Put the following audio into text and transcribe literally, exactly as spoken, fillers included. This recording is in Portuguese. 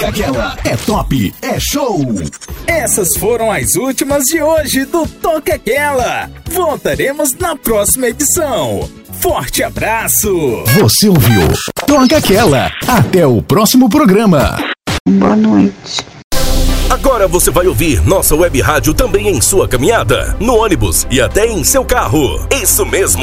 Toca Aquela. É top, é show. Essas foram as últimas de hoje do Toca Aquela. Voltaremos na próxima edição. Forte abraço. Você ouviu Toca Aquela. Até o próximo programa. Boa noite. Agora você vai ouvir nossa web rádio também em sua caminhada, no ônibus e até em seu carro. Isso mesmo.